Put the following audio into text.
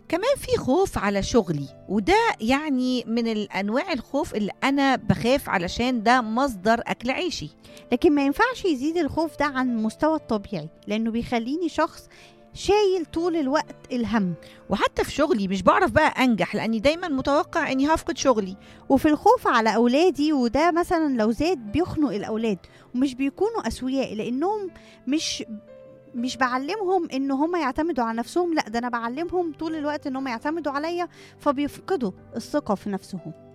كمان في خوف على شغلي، وده يعني من الأنواع الخوف اللي أنا بخاف علشان ده مصدر أكل عيشي. لكن ما ينفعش يزيد الخوف ده عن المستوى الطبيعي، لأنه بيخليني شخص شايل طول الوقت الهم. وحتى في شغلي مش بعرف بقى أنجح لأني دايما متوقع أني هفقد شغلي. وفي الخوف على أولادي، وده مثلا لو زاد بيخنق الأولاد، ومش بيكونوا أسوياء لأنهم مش بعلمهم ان هم يعتمدوا على نفسهم، لا ده انا بعلمهم طول الوقت ان هم يعتمدوا عليا، فبيفقدوا الثقة في نفسهم.